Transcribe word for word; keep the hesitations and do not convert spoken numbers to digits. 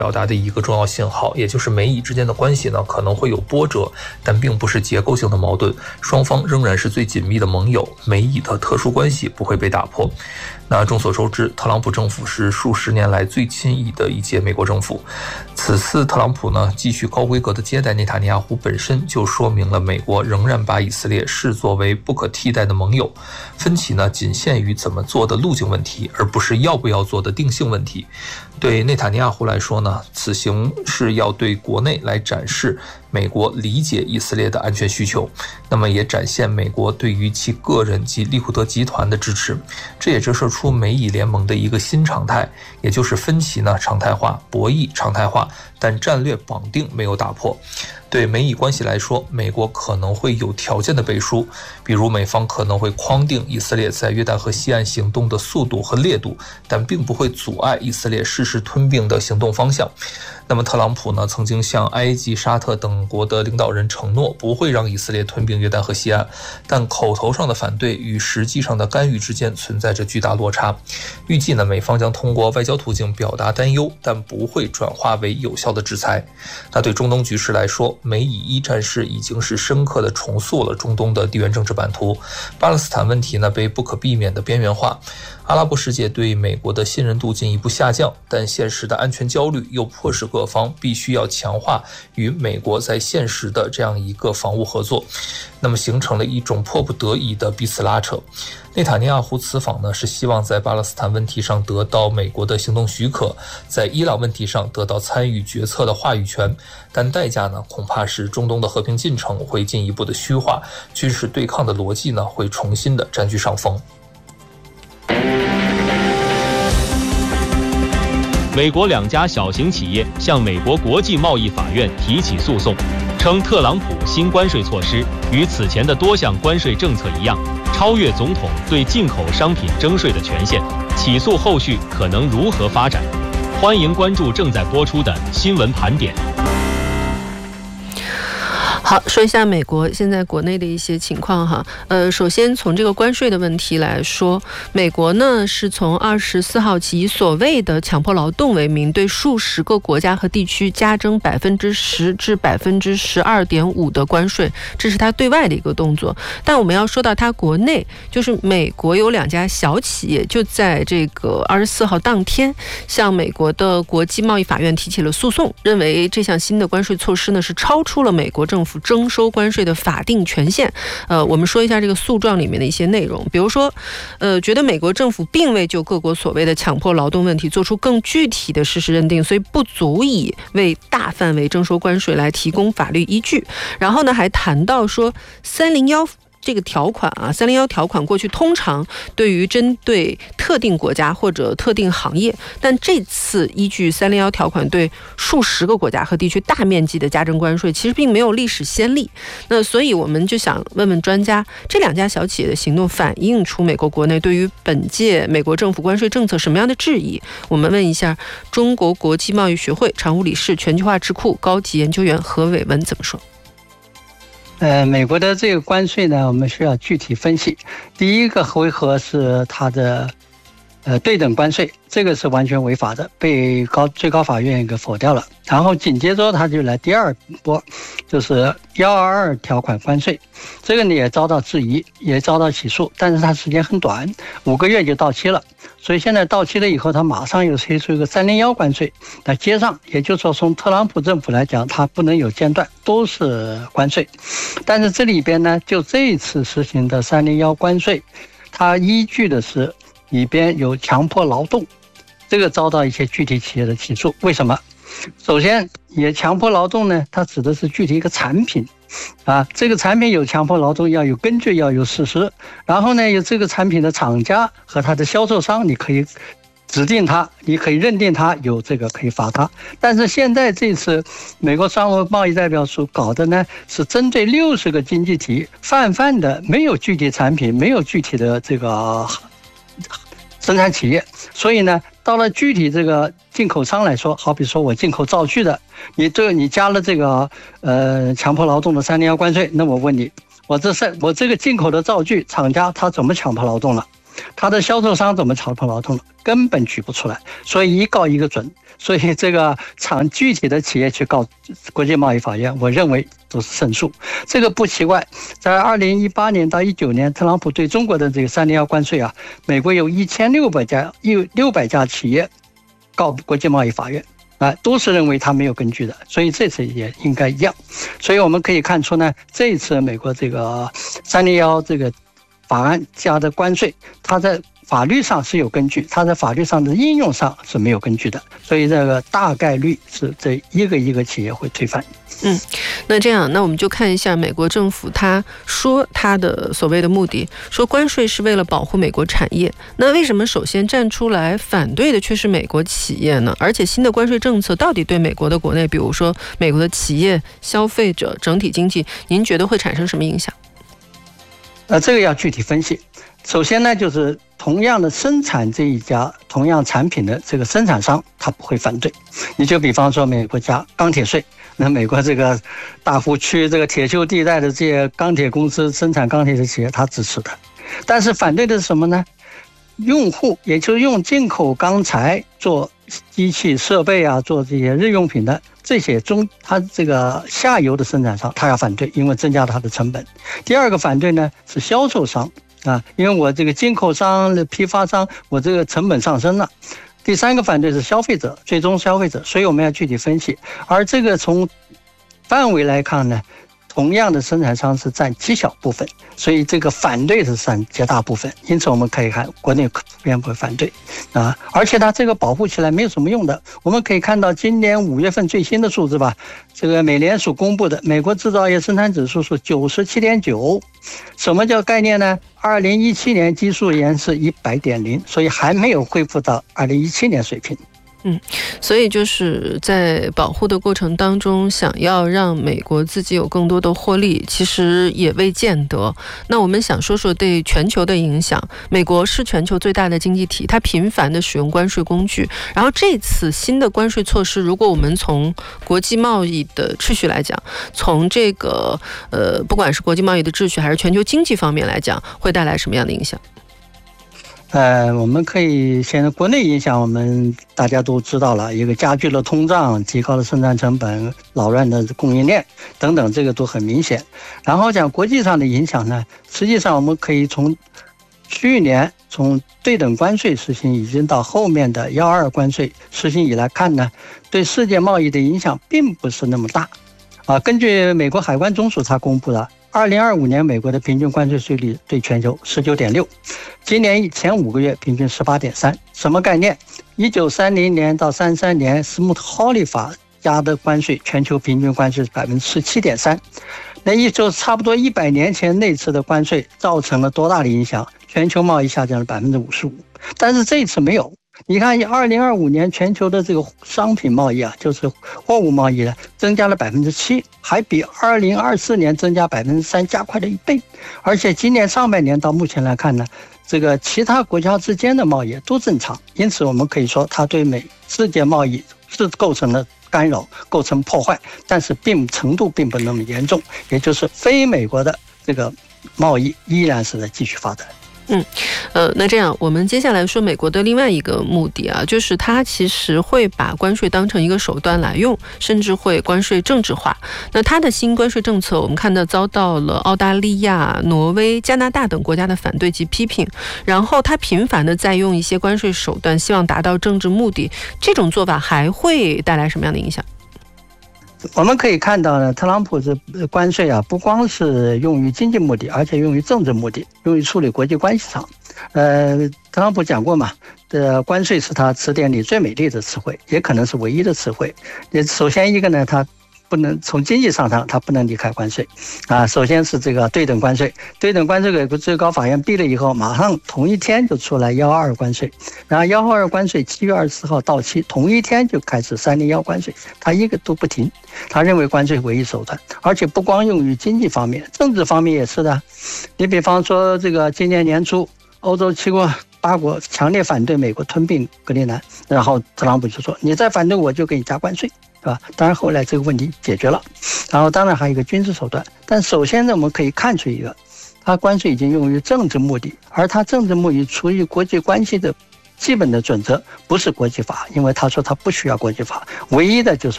表达的一个重要信号，也就是美以之间的关系呢可能会有波折，但并不是结构性的矛盾，双方仍然是最紧密的盟友，美以的特殊关系不会被打破。那众所周知，特朗普政府是数十年来最亲意的一届美国政府。此次特朗普呢继续高规格的接待内塔尼亚胡，本身就说明了美国仍然把以色列视作为不可替代的盟友。分歧呢仅限于怎么做的路径问题，而不是要不要做的定性问题。对内塔尼亚胡来说呢，此行是要对国内来展示美国理解以色列的安全需求，那么也展现美国对于其个人及利库德集团的支持。这也折射出美以联盟的一个新常态，也就是分歧呢常态化，博弈常态化，但战略绑定没有打破。对美以关系来说，美国可能会有条件的背书，比如美方可能会框定以色列在约旦河西岸行动的速度和烈度，但并不会阻碍以色列誓师吞并的行动方向。那么特朗普呢曾经向埃及、沙特等国的领导人承诺不会让以色列吞并约旦河西岸，但口头上的反对与实际上的干预之间存在着巨大落差。预计呢美方将通过外交途径表达担忧，但不会转化为有效的制裁。那对中东局势来说，美以一战事已经是深刻地重塑了中东的地缘政治版图，巴勒斯坦问题呢被不可避免的边缘化，阿拉伯世界对美国的信任度进一步下降，但现实的安全焦虑又迫使各方必须要强化与美国在现实的这样一个防务合作，那么形成了一种迫不得已的彼此拉扯。内塔尼亚胡此访呢是希望在巴勒斯坦问题上得到美国的行动许可，在伊朗问题上得到参与决策的话语权，但代价呢恐怕是中东的和平进程会进一步的虚化，军事对抗的逻辑呢会重新的占据上风。 美国两家小型企业向美国国际贸易法院提起诉讼，称特朗普新关税措施与此前的多项关税政策一样，超越总统对进口商品征税的权限。起诉后续可能如何发展？欢迎关注正在播出的新闻盘点。 好，说一下美国现在国内的一些情况哈。呃，首先从这个关税的问题来说，美国呢是从二十四号起以所谓的强迫劳动为名，对数十个国家和地区加征百分之十至百分之十二点五的关税，这是它对外的一个动作。但我们要说到它国内，就是美国有两家小企业就在这个二十四号当天向美国的国际贸易法院提起了诉讼，认为这项新的关税措施呢是超出了美国政府征收关税的法定权限。呃，我们说一下这个诉状里面的一些内容，比如说，呃，觉得美国政府并未就各国所谓的强迫劳动问题做出更具体的事实认定，所以不足以为大范围征收关税来提供法律依据。然后呢，还谈到说三零一这个条款啊，三零一条款过去通常对于针对特定国家或者特定行业，但这次依据三零一条款对数十个国家和地区大面积的加征关税，其实并没有历史先例。那所以我们就想问问专家，这两家小企业的行动反映出美国国内对于本届美国政府关税政策什么样的质疑？我们问一下中国国际贸易学会常务理事、全球化智库高级研究员何伟文怎么说？ 呃，美国的这个关税呢，我们需要具体分析。第一个回合是它的呃对等关税，这个是完全违法的，被高最高法院给否掉了。然后紧接着它就来第二波，就是一二二条款关税，这个呢也遭到质疑，也遭到起诉，但是它时间很短，五个月就到期了。所以现在到期了以后，它马上又推出一个三零一关税来接上，也就是说从特朗普政府来讲，它不能有间断，都是关税。但是这里边呢，就这一次实行的三零一关税，它依据的是里边有强迫劳动，这个遭到一些具体企业的起诉。为什么？首先，也强迫劳动呢，它指的是具体一个产品啊，这个产品有强迫劳动，要有根据，要有事实。然后呢，有这个产品的厂家和它的销售商，你可以指定它，你可以认定它有这个可以罚它。但是现在这次美国商务贸易代表处搞的呢，是针对六十个经济体泛泛的，没有具体产品，没有具体的这个生产企业，所以呢，到了具体这个进口商来说，好比说我进口灶具的，你这个你加了这个呃强迫劳动的三零一关税，那我问你，我这是我这个进口的灶具厂家他怎么强迫劳动了？他的销售商怎么强迫劳动了？根本举不出来，所以一告一个准。 所以这个厂具体的企业去告国际贸易法院，我认为都是胜诉。这个不奇怪，在二零一八年到一九年，特朗普对中国的这个三零一关税啊，美国有一千六百家有六百家企业告国际贸易法院啊，都是认为他没有根据的，所以这次也应该一样。所以我们可以看出呢，这一次美国这个三零一这个法案加的关税，它在法律上是有根据，它在法律上的应用上是没有根据的，所以这个大概率是这一个一个企业会推翻。 嗯，那这样，那我们就看一下美国政府他说他的所谓的目的，说关税是为了保护美国产业。那为什么首先站出来反对的却是美国企业呢？而且新的关税政策到底对美国的国内，比如说美国的企业、消费者、整体经济，您觉得会产生什么影响？ 呃，这个要具体分析。首先呢，就是同样的生产这一家同样产品的这个生产商，他不会反对。你就比方说美国加钢铁税，那美国这个大湖区这个铁锈地带的这些钢铁公司生产钢铁的企业，他支持的。但是反对的是什么呢？用户，也就是用进口钢材做机器设备啊，做这些日用品的这些中，它这个下游的生产商，他要反对，因为增加它的成本。第二个反对呢是销售商啊，因为我这个进口商、批发商，我这个成本上升了。第三个反对是消费者，最终消费者，所以我们要具体分析。而这个从范围来看呢，同样的生产商是占极小部分，所以这个反对是占绝大部分。因此我们可以看国内普遍不会反对啊，而且它这个保护起来没有什么用的。我们可以看到今年五月份最新的数字吧，这个美联储公布的美国制造业生产指数是九十七点九，什么叫概念呢？二零一七年基数年是一百点零，所以还没有恢复到二零一七年水平。 嗯，所以就是在保护的过程当中，想要让美国自己有更多的获利，其实也未见得。那我们想说说对全球的影响。美国是全球最大的经济体，它频繁的使用关税工具。然后这次新的关税措施，如果我们从国际贸易的秩序来讲，从这个呃，不管是国际贸易的秩序还是全球经济方面来讲，会带来什么样的影响？ 呃，我们可以现在国内影响，我们大家都知道了，一个加剧了通胀，提高了生产成本，扰乱的供应链等等，这个都很明显。然后讲国际上的影响呢，实际上我们可以从去年从对等关税实行，已经到后面的幺二关税实行以来看呢，对世界贸易的影响并不是那么大。啊，根据美国海关总署它公布的，二零二五年美国的平均关税税率对全球十九点六，今年前五个月平均十八点三。什么概念？一九三零年到三三年斯穆特豪利法加的关税，全球平均关税是百分之十七点三。那一就差不多一百年前那次的关税造成了多大的影响？全球贸易下降了百分之五十五，但是这一次没有。你看，二零二五年全球的这个商品贸易啊，就是货物贸易呢，增加了百分之七，还比二零二四年增加百分之三，加快了一倍。而且今年上半年到目前来看呢，这个其他国家之间的贸易都正常，因此我们可以说，它对美世界贸易是构成了干扰，构成破坏，但是并程度并不那么严重，也就是非美国的这个贸易依然是在继续发展。 嗯，呃，那这样我们接下来说美国的另外一个目的啊，就是它其实会把关税当成一个手段来用，甚至会关税政治化。那它的新关税政策，我们看到遭到了澳大利亚、挪威、加拿大等国家的反对及批评。然后它频繁的在用一些关税手段，希望达到政治目的。这种做法还会带来什么样的影响？ 我们可以看到呢，特朗普这关税啊，不光是用于经济目的，而且用于政治目的，用于处理国际关系上。呃，特朗普讲过嘛，的关税是他词典里最美丽的词汇，也可能是唯一的词汇。首先一个呢，他不能从经济上上，它不能离开关税啊。首先是这个对等关税，对等关税给最高法院毙了以后，马上同一天就出来幺二关税，然后幺二关税七月二十四号到期，同一天就开始三零一关税，他一个都不停。他认为关税唯一手段，而且不光用于经济方面，政治方面也是的。你比方说这个今年年初，欧洲七国八国强烈反对美国吞并格陵兰，然后特朗普就说：“你再反对我就给你加关税。”是吧？当然后来这个问题解决了，然后当然还有一个军事手段，但首先呢，我们可以看出一个，它关税已经用于政治目的，而它政治目的出于国际关系的基本的准则不是国际法，因为他说他不需要国际法，唯一的就是